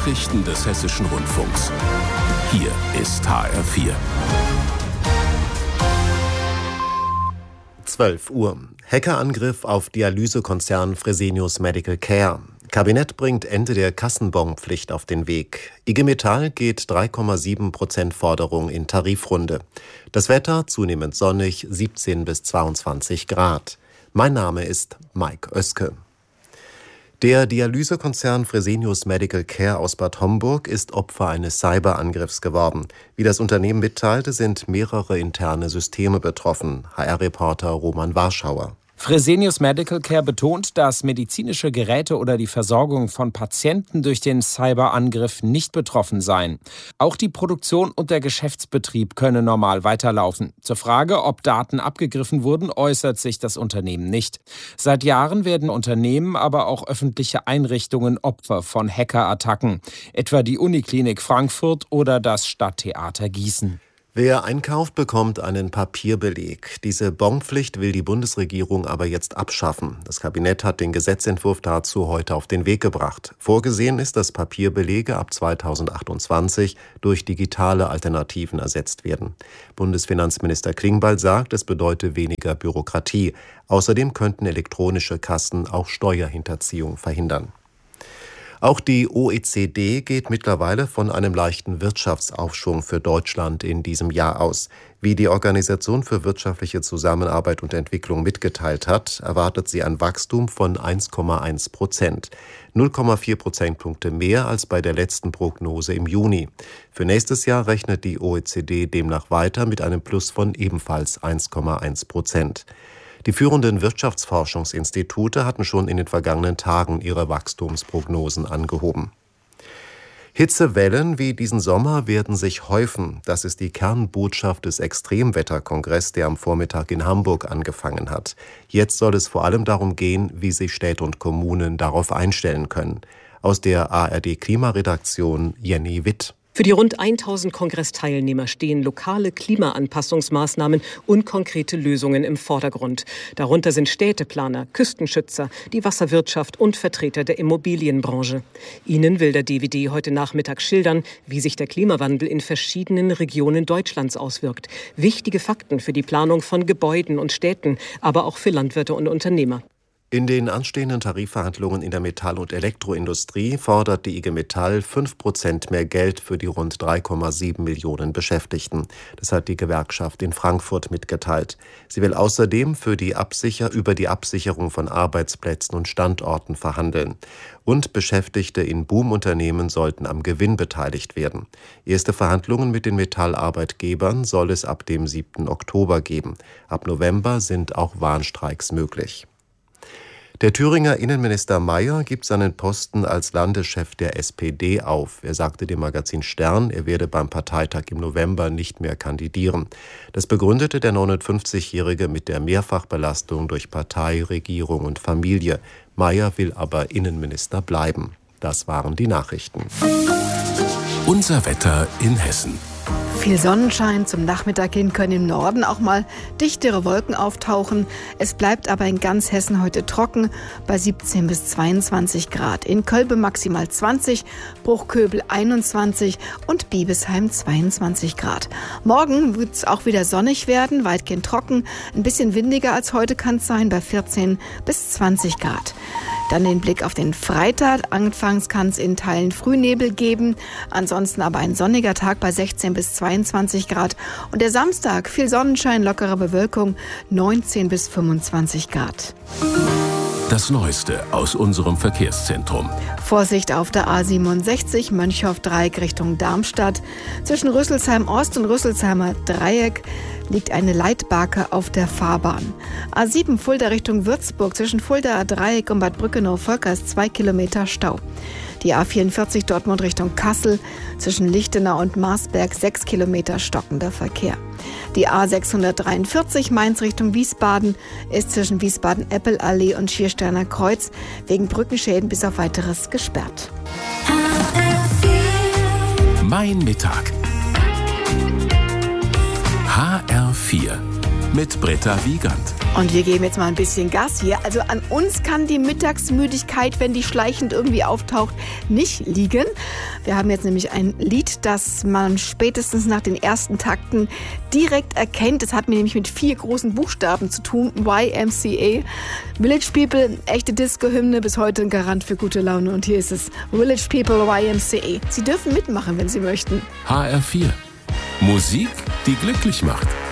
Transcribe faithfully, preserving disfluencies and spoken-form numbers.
Nachrichten des Hessischen Rundfunks. Hier ist H R vier. zwölf Uhr. Hackerangriff auf Dialysekonzern Fresenius Medical Care. Kabinett bringt Ende der Kassenbonpflicht auf den Weg. I G Metall geht drei Komma sieben Prozent Forderung in Tarifrunde. Das Wetter zunehmend sonnig, siebzehn bis zweiundzwanzig Grad. Mein Name ist Mike Oeske. Der Dialysekonzern Fresenius Medical Care aus Bad Homburg ist Opfer eines Cyberangriffs geworden. Wie das Unternehmen mitteilte, sind mehrere interne Systeme betroffen. H R-Reporter Roman Warschauer. Fresenius Medical Care betont, dass medizinische Geräte oder die Versorgung von Patienten durch den Cyberangriff nicht betroffen seien. Auch die Produktion und der Geschäftsbetrieb könne normal weiterlaufen. Zur Frage, ob Daten abgegriffen wurden, äußert sich das Unternehmen nicht. Seit Jahren werden Unternehmen, aber auch öffentliche Einrichtungen Opfer von Hackerattacken, etwa die Uniklinik Frankfurt oder das Stadttheater Gießen. Wer einkauft, bekommt einen Papierbeleg. Diese Bonpflicht will die Bundesregierung aber jetzt abschaffen. Das Kabinett hat den Gesetzentwurf dazu heute auf den Weg gebracht. Vorgesehen ist, dass Papierbelege ab zweitausendachtundzwanzig durch digitale Alternativen ersetzt werden. Bundesfinanzminister Klingbeil sagt, es bedeute weniger Bürokratie. Außerdem könnten elektronische Kassen auch Steuerhinterziehung verhindern. Auch die O E C D geht mittlerweile von einem leichten Wirtschaftsaufschwung für Deutschland in diesem Jahr aus. Wie die Organisation für wirtschaftliche Zusammenarbeit und Entwicklung mitgeteilt hat, erwartet sie ein Wachstum von eins Komma eins Prozent. null Komma vier Prozentpunkte mehr als bei der letzten Prognose im Juni. Für nächstes Jahr rechnet die O E C D demnach weiter mit einem Plus von ebenfalls eins Komma eins Prozent. Die führenden Wirtschaftsforschungsinstitute hatten schon in den vergangenen Tagen ihre Wachstumsprognosen angehoben. Hitzewellen wie diesen Sommer werden sich häufen. Das ist die Kernbotschaft des Extremwetterkongresses, der am Vormittag in Hamburg angefangen hat. Jetzt soll es vor allem darum gehen, wie sich Städte und Kommunen darauf einstellen können. Aus der A R D-Klimaredaktion Jenny Witt. Für die rund tausend Kongressteilnehmer stehen lokale Klimaanpassungsmaßnahmen und konkrete Lösungen im Vordergrund. Darunter sind Städteplaner, Küstenschützer, die Wasserwirtschaft und Vertreter der Immobilienbranche. Ihnen will der D W D heute Nachmittag schildern, wie sich der Klimawandel in verschiedenen Regionen Deutschlands auswirkt. Wichtige Fakten für die Planung von Gebäuden und Städten, aber auch für Landwirte und Unternehmer. In den anstehenden Tarifverhandlungen in der Metall- und Elektroindustrie fordert die I G Metall fünf Prozent mehr Geld für die rund drei Komma sieben Millionen Beschäftigten. Das hat die Gewerkschaft in Frankfurt mitgeteilt. Sie will außerdem für die Absicher- über die Absicherung von Arbeitsplätzen und Standorten verhandeln. Und Beschäftigte in Boomunternehmen sollten am Gewinn beteiligt werden. Erste Verhandlungen mit den Metallarbeitgebern soll es ab dem siebten Oktober geben. Ab November sind auch Warnstreiks möglich. Der Thüringer Innenminister Mayer gibt seinen Posten als Landeschef der S P D auf. Er sagte dem Magazin Stern, er werde beim Parteitag im November nicht mehr kandidieren. Das begründete der neunundfünfzigjährige mit der Mehrfachbelastung durch Partei, Regierung und Familie. Mayer will aber Innenminister bleiben. Das waren die Nachrichten. Unser Wetter in Hessen. Viel Sonnenschein, zum Nachmittag hin können im Norden auch mal dichtere Wolken auftauchen. Es bleibt aber in ganz Hessen heute trocken bei siebzehn bis zweiundzwanzig Grad. In Kölbe maximal zwanzig, Bruchköbel einundzwanzig und Biebesheim zweiundzwanzig Grad. Morgen wird es auch wieder sonnig werden, weitgehend trocken. Ein bisschen windiger als heute kann es sein, bei vierzehn bis zwanzig Grad. Dann den Blick auf den Freitag. Anfangs kann es in Teilen Frühnebel geben, ansonsten aber ein sonniger Tag bei sechzehn bis zweiundzwanzig Grad. Und der Samstag, viel Sonnenschein, lockere Bewölkung, neunzehn bis fünfundzwanzig Grad. Das Neueste aus unserem Verkehrszentrum. Vorsicht auf der A siebenundsechzig, Mönchhoff-Dreieck Richtung Darmstadt. Zwischen Rüsselsheim Ost und Rüsselsheimer Dreieck liegt eine Leitbarke auf der Fahrbahn. A sieben Fulda Richtung Würzburg, zwischen Fuldaer Dreieck und Bad Brückenau-Volkers zwei Kilometer Stau. Die A vierundvierzig Dortmund Richtung Kassel, zwischen Lichtenau und Marsberg sechs Kilometer stockender Verkehr. Die A sechshundertdreiundvierzig Mainz Richtung Wiesbaden ist zwischen Wiesbaden-Eppelallee und Schiersteiner Kreuz wegen Brückenschäden bis auf weiteres gesperrt. Mein Mittag. H R vier. mit Britta Wiegand. Und wir geben jetzt mal ein bisschen Gas hier. Also an uns kann die Mittagsmüdigkeit, wenn die schleichend irgendwie auftaucht, nicht liegen. Wir haben jetzt nämlich ein Lied, das man spätestens nach den ersten Takten direkt erkennt. Es hat mir nämlich mit vier großen Buchstaben zu tun. Y M C A. Village People, echte Disco-Hymne, bis heute ein Garant für gute Laune. Und hier ist es. Village People, Y M C A. Sie dürfen mitmachen, wenn Sie möchten. H R vier. Musik, die glücklich macht.